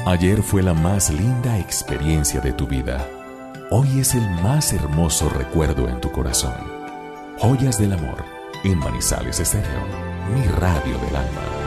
Ayer fue la más linda experiencia de tu vida. Hoy es el más hermoso recuerdo en tu corazón. Joyas del amor en Manizales Estéreo, mi radio del alma.